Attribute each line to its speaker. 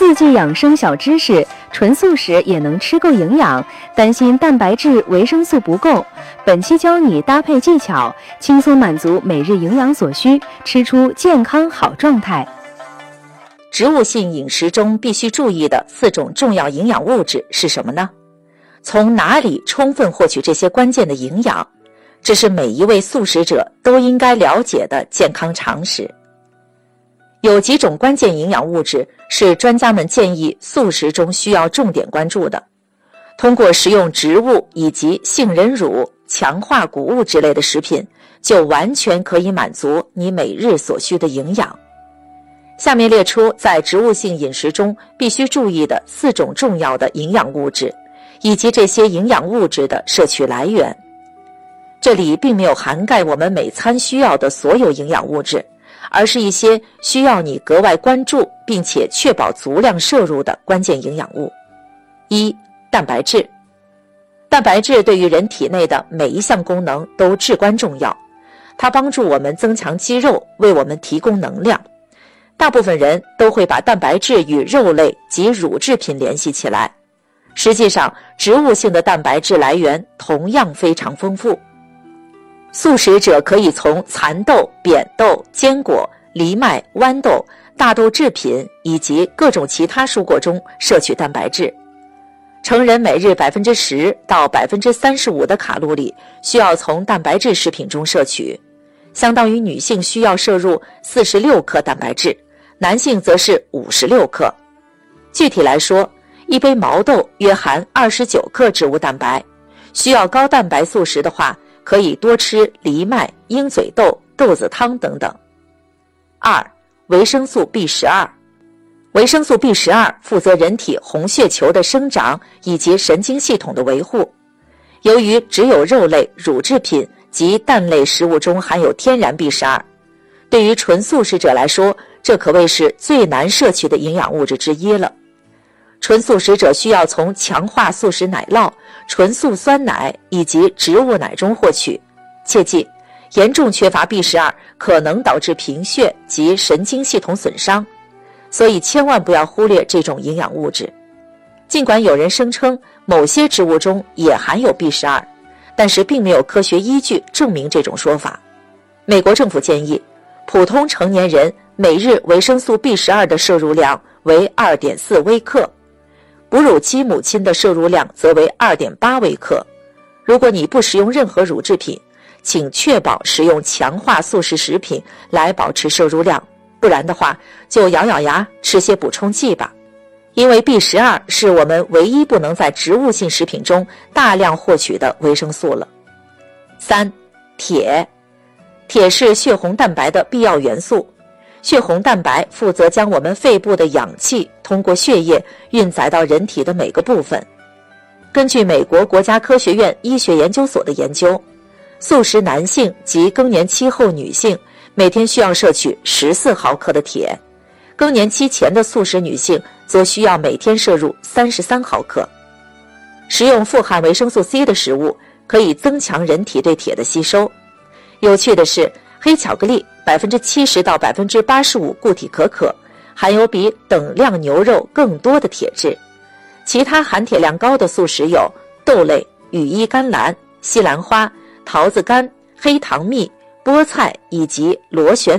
Speaker 1: 4季养生小知识，纯素食也能吃够营养，担心蛋白质、维生素不够。本期教你搭配技巧，轻松满足每日营养所需，吃出健康好状态。
Speaker 2: 植物性饮食中必须注意的4种重要营养物质是什么呢？从哪里充分获取这些关键的营养？这是每一位素食者都应该了解的健康常识。有几种关键营养物质是专家们建议素食中需要重点关注的。通过食用植物以及杏仁乳、强化谷物之类的食品，就完全可以满足你每日所需的营养。下面列出在植物性饮食中必须注意的4种重要的营养物质，以及这些营养物质的摄取来源。这里并没有涵盖我们每餐需要的所有营养物质，而是一些需要你格外关注并且确保足量摄入的关键营养物。1、蛋白质。蛋白质对于人体内的每一项功能都至关重要，它帮助我们增强肌肉，为我们提供能量。大部分人都会把蛋白质与肉类及乳制品联系起来，实际上植物性的蛋白质来源同样非常丰富。素食者可以从蚕豆、扁豆、坚果、藜麦、豌豆、大豆制品以及各种其他蔬果中摄取蛋白质。成人每日 10% 到 35% 的卡路里需要从蛋白质食品中摄取，相当于女性需要摄入46克蛋白质，男性则是56克。具体来说，一杯毛豆约含29克植物蛋白，需要高蛋白素食的话，可以多吃藜麦、鹰嘴豆、豆子汤等等。2、维生素 B12。维生素 B12 负责人体红血球的生长以及神经系统的维护。由于只有肉类、乳制品及蛋类食物中含有天然 B12， 对于纯素食者来说，这可谓是最难摄取的营养物质之一了。纯素食者需要从强化素食奶酪、纯素酸奶以及植物奶中获取。切记，严重缺乏 B12 可能导致贫血及神经系统损伤，所以千万不要忽略这种营养物质。尽管有人声称某些植物中也含有 B12， 但是并没有科学依据证明这种说法。美国政府建议，普通成年人每日维生素 B12 的摄入量为 2.4 微克，哺乳期母亲的摄入量则为 2.8 微克。如果你不食用任何乳制品，请确保食用强化素食食品来保持摄入量，不然的话就咬咬牙吃些补充剂吧。因为 B12 是我们唯一不能在植物性食品中大量获取的维生素了。3、铁。铁是血红蛋白的必要元素。血红蛋白负责将我们肺部的氧气通过血液运载到人体的每个部分。根据美国国家科学院医学研究所的研究，素食男性及更年期后女性每天需要摄取14毫克的铁，更年期前的素食女性则需要每天摄入33毫克。食用富含维生素 C 的食物可以增强人体对铁的吸收。有趣的是，黑巧克力 70% 到 85% 固体可可含有比等量牛肉更多的铁质。其他含铁量高的素食有豆类、羽衣甘蓝、西兰花、桃子干、黑糖蜜、菠菜以及螺旋